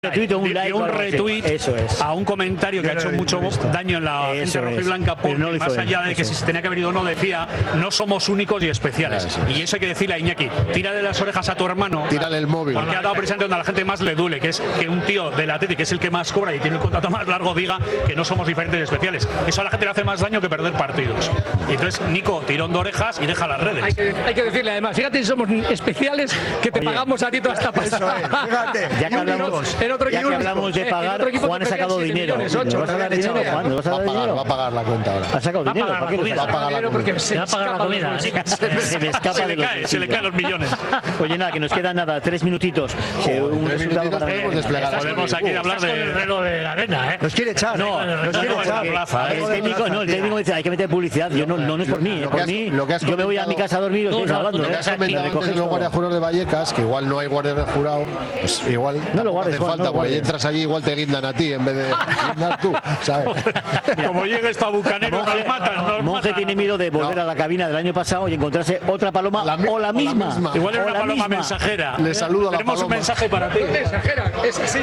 Un like, un retweet a un comentario que ha hecho mucho daño en la gente rojiblanca, porque más allá de que si se tenía que haber ido o no, decía: no somos únicos y especiales. Y eso hay que decirle a Iñaki: tírale las orejas a tu hermano, tírale el móvil, porque ha dado precisamente donde a la gente más le duele, que es que un tío del Atleti, que es el que más cobra y tiene el contrato más largo, diga que no somos diferentes y especiales. Eso a la gente le hace más daño que perder partidos. Y entonces Nico, tirón de orejas y deja las redes. Hay que decirle además: fíjate si somos especiales, que te pagamos a ti toda esta pasada. Fíjate, ya que hablamos de pagar, Juan ha sacado dinero. ¿Vas a dar dinero, Juan? Va a pagar la cuenta ahora. ¿Ha sacado dinero? Va a pagar la comida. Se va a pagar la comida. Se me escapa de los... Se le caen los millones. Oye, nada, que nos queda nada, 3 minutitos. Un resultado para podemos aquí hablar del reloj de la arena, ¿eh? Nos quiere echar. No, nos quiere echar. El técnico dice: hay que meter publicidad. Yo no es por mí, por mí. Yo me voy a mi casa a dormir y os estáis hablando. Lo que has comentado antes de los guardias jurados de Vallecas, que igual no hay guardias de jurado, pues igual no lo guardes, hace falta, porque entras allí igual te guindan a ti en vez de guindar tú, ¿sabes? Como llega esta bucanero, nos matan. Monje tiene miedo de volver a la cabina del año pasado y encontrarse otra paloma o la misma. Igual era una paloma mensajera. Le saludo a la paloma. Tenemos un mensaje para ti. No te exagera, es así.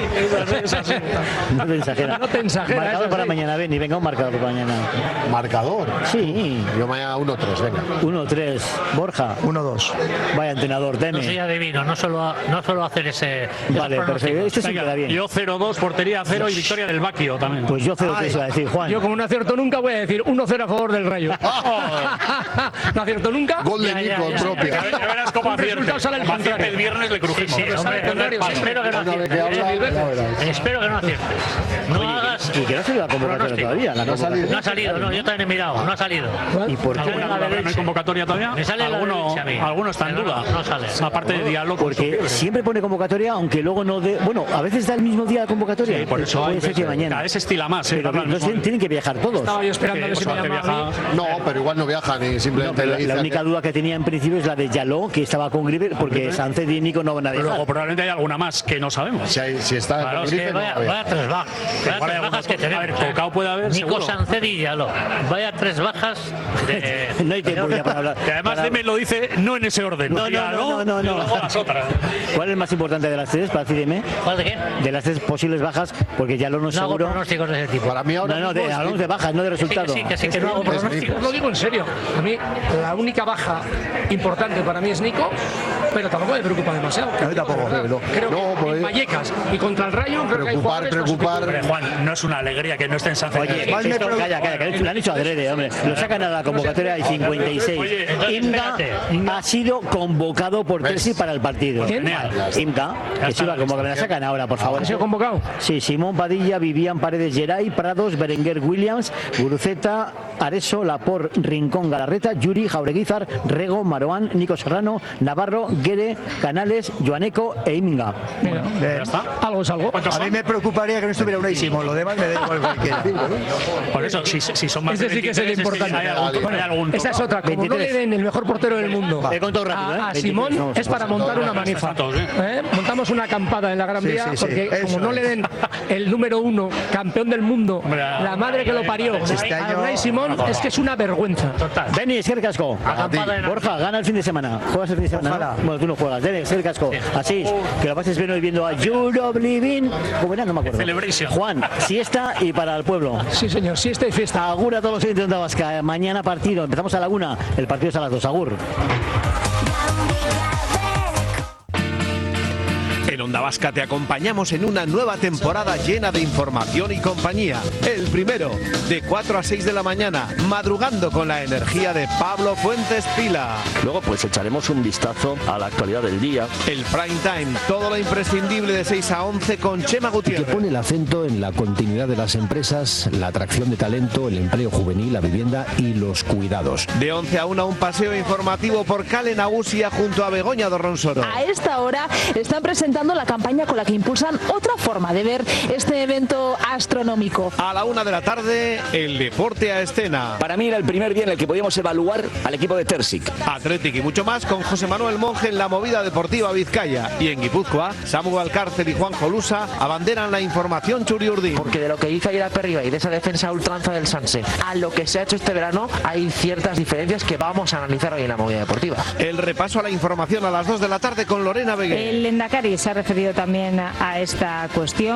No te exagera. No te exagera. Marcador para mañana, Benny, venga, un marcador para mañana. ¿Marcador? Sí. Yo mañana 1-3, venga. 1-3. Borja. 1-2. Vaya entrenador, deme. No soy adivino, no solo hacer ese. Vale, perfecto. Este sí queda bien. Yo 0-2, portería 0 y victoria del Baquio también. Pues yo 0-3 iba a decir, Juan. Yo, como no acierto nunca, voy a decir 1-0 a favor del Rayo. ¿No acierto nunca? Gol de Nico, propio. Ya verás cómo acierte. El viernes le crujimos. Sí, hombre, espero que no aciertes. Espero que no aciertes. No hagas. Y que no se le va a convocar todavía. No ha salido, no, yo también he mirado, no ha salido. ¿Y por qué? ¿No hay convocatoria todavía? Me sale alguno está en duda. No sale. Aparte de diálogo. Porque siempre pone convocatoria, aunque luego no dé. Bueno, a veces da el mismo día la convocatoria. Sí, por eso puede ser que mañana. Cada vez se estila más. Pero tienen que viajar todos. Estaba yo esperando a ver si me llamaba. No, pero igual no viajan y simplemente le dicen. La única duda que tenía en principio es la de Yaló, que estaba con Griver, porque Sánchez y Nico no van a viajar. Luego probablemente hay alguna más que no sabemos. Si está Claro, es que vaya tres bajas que tenemos. A ver, Cocao puede haber. Nico, Sánchez y Yaló. Vaya 3 bajas. No hay tiempo ya para hablar. Que además Deme lo dice no en ese orden. No. Las otras. ¿Cuál es el más importante de las tres para ti, Deme? ¿Cuál de qué? De las 3 posibles bajas, porque Yaló no es No hago seguro. pronósticos de ese tipo. Para mí ahora hablamos de bajas, no de resultados. Sí, que no hago pronósticos. Lo digo en serio. A mí la única baja importante para mí es Nico, pero tampoco me preocupa demasiado. A mí tampoco, creo que en Vallecas y contra el Rayo preocupar. Hombre, Juan, no es una alegría que no esté en Sánchez. Oye, calla, que lo han hecho adrede, hombre. Lo sacan a la convocatoria y 56. Imga ha sido convocado por Terzi para el partido. ¿Quién? Imga, que se iba a convocar. Me la sacan ahora, por favor. ¿Ha sido convocado? Sí, Simón Padilla, Vivian Paredes, Geray, Prados, Berenguer Williams, Guruceta, Areso, Lapor, Rincón, Galarreta, Yuri, Jaureguizar, Rego, Maroán, Nico Serrano, Navarro, Guere, Canales, Joaneco e Imga. Ya está. Algo es algo. A mí me preocuparía que no estuviera Unai Simón, lo demás me da igual cualquiera. Por eso, si son más Ese sí que es el importante. Esa es otra. Como no le den el mejor portero del mundo He contado rápido, a Simón, es para montar una manifa. Montamos una acampada en la Gran Vía, porque como no le den el número 1, campeón del mundo, la madre que lo parió, a Unai Simón, es que es una vergüenza. Benny, es el casco. Borja, gana el fin de semana. ¿Juegas el fin de semana? Bueno, tú no juegas. Benny, es el casco. Así, que lo pases bien hoy viendo a Eurobliving. ¿Cómo era? No me acuerdo. Juan, siesta y para el pueblo. Sí, señor, siesta y fiesta. Agur a todos los oyentes de Onda Vasca. Mañana partido. Empezamos a la 1. El partido es a las 2. Agur. En Onda Vasca te acompañamos en una nueva temporada llena de información y compañía. El primero, de 4 a 6 de la mañana, madrugando con la energía de Pablo Fuentes Pila. Luego pues echaremos un vistazo a la actualidad del día. El prime time, todo lo imprescindible de 6 a 11 con Chema Gutiérrez. Que pone el acento en la continuidad de las empresas, la atracción de talento, el empleo juvenil, la vivienda y los cuidados. De 11 a 1 un paseo informativo por Cale Nagusia junto a Begoña Dorronsoro. A esta hora están presentando la campaña con la que impulsan otra forma de ver este evento astronómico. A la 1 de la tarde, el deporte a escena. Para mí era el primer día en el que podíamos evaluar al equipo de Terzic. Athletic y mucho más con José Manuel Monge en la movida deportiva Vizcaya. Y en Guipúzcoa, Samu Alcárcel y Juan Jolusa abanderan la información Churiurdin. Porque de lo que hizo ayer a Perriba y de esa defensa a ultranza del Sanse a lo que se ha hecho este verano, hay ciertas diferencias que vamos a analizar hoy en la movida deportiva. El repaso a la información a las 2 de la tarde con Lorena Beguer. El Lehendakari se ha referido también a esta cuestión.